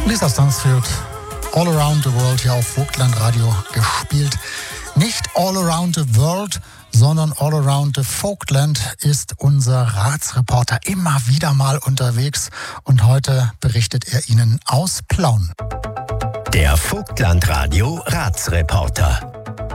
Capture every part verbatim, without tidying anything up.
Lisa Stansfield, All Around the World hier auf Vogtland Radio gespielt. Nicht All Around the World, sondern All Around the Vogtland ist unser Ratsreporter immer wieder mal unterwegs und heute berichtet er Ihnen aus Plauen. Der Vogtland Radio Ratsreporter.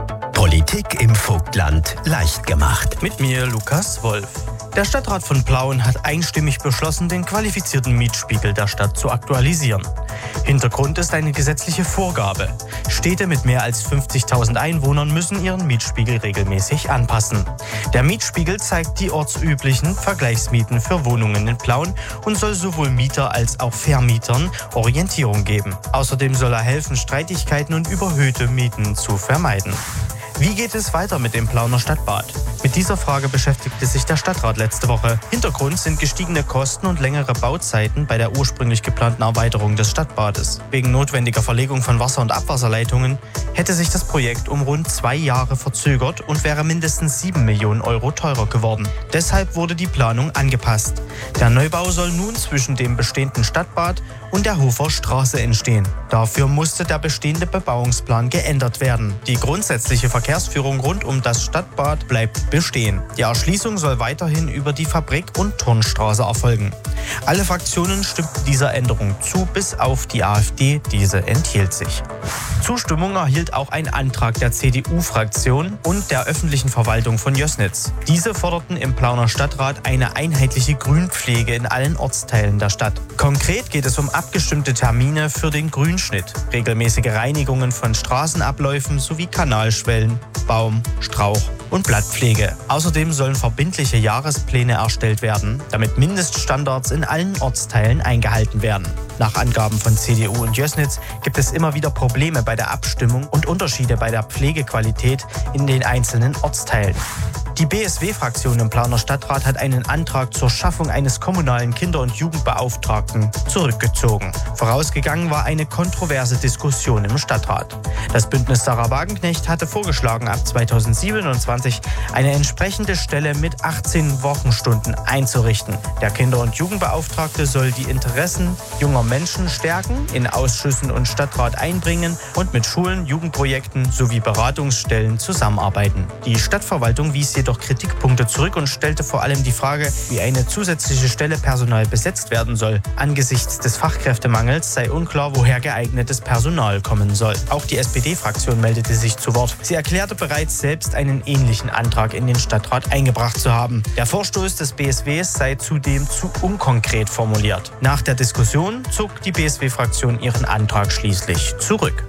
Politik im Vogtland leicht gemacht. Mit mir Lukas Wolf. Der Stadtrat von Plauen hat einstimmig beschlossen, den qualifizierten Mietspiegel der Stadt zu aktualisieren. Hintergrund ist eine gesetzliche Vorgabe. Städte mit mehr als fünfzigtausend Einwohnern müssen ihren Mietspiegel regelmäßig anpassen. Der Mietspiegel zeigt die ortsüblichen Vergleichsmieten für Wohnungen in Plauen und soll sowohl Mieter als auch Vermietern Orientierung geben. Außerdem soll er helfen, Streitigkeiten und überhöhte Mieten zu vermeiden. Wie geht es weiter mit dem Plauner Stadtbad? Mit dieser Frage beschäftigte sich der Stadtrat letzte Woche. Hintergrund sind gestiegene Kosten und längere Bauzeiten bei der ursprünglich geplanten Erweiterung des Stadtbades. Wegen notwendiger Verlegung von Wasser- und Abwasserleitungen hätte sich das Projekt um rund zwei Jahre verzögert und wäre mindestens sieben Millionen Euro teurer geworden. Deshalb wurde die Planung angepasst. Der Neubau soll nun zwischen dem bestehenden Stadtbad und der Hofer Straße entstehen. Dafür musste der bestehende Bebauungsplan geändert werden. Die grundsätzliche Verkehrsführung rund um das Stadtbad bleibt bestehen. Die Erschließung soll weiterhin über die Fabrik- und Turnstraße erfolgen. Alle Fraktionen stimmten dieser Änderung zu, bis auf die AfD, diese enthielt sich. Zustimmung erhielt auch ein Antrag der C D U-Fraktion und der öffentlichen Verwaltung von Jößnitz. Diese forderten im Plauner Stadtrat eine einheitliche Grünpflege in allen Ortsteilen der Stadt. Konkret geht es um abgestimmte Termine für den Grünschnitt, regelmäßige Reinigungen von Straßenabläufen sowie Kanalschwellen, Baum-, Strauch- und Blattpflege. Außerdem sollen verbindliche Jahrespläne erstellt werden, damit Mindeststandards in allen Ortsteilen eingehalten werden. Nach Angaben von C D U und Jößnitz gibt es immer wieder Probleme bei der Abstimmung und Unterschiede bei der Pflegequalität in den einzelnen Ortsteilen. Die B S W-Fraktion im Plauner Stadtrat hat einen Antrag zur Schaffung eines kommunalen Kinder- und Jugendbeauftragten zurückgezogen. Vorausgegangen war eine kontroverse Diskussion im Stadtrat. Das Bündnis Sarah Wagenknecht hatte vorgeschlagen, ab zweitausendsiebenundzwanzig eine entsprechende Stelle mit achtzehn Wochenstunden einzurichten. Der Kinder- und Jugendbeauftragte soll die Interessen junger Menschen stärken, in Ausschüssen und Stadtrat einbringen und mit Schulen, Jugendprojekten sowie Beratungsstellen zusammenarbeiten. Die Stadtverwaltung wies jedoch Kritikpunkte zurück und stellte vor allem die Frage, wie eine zusätzliche Stelle Personal besetzt werden soll. Angesichts des Fachkräftemangels sei unklar, woher geeignetes Personal kommen soll. Auch die S P D-Fraktion meldete sich zu Wort. Sie erklärte bereits selbst einen ähnlichen Antrag in den Stadtrat eingebracht zu haben. Der Vorstoß des B S Ws sei zudem zu unkonkret formuliert. Nach der Diskussion zog die B S W-Fraktion ihren Antrag schließlich zurück.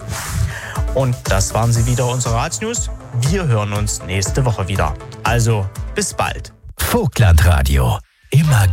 Und das waren sie wieder, unsere Ratsnews. Wir hören uns nächste Woche wieder. Also, bis bald. Vogtland Radio. Immer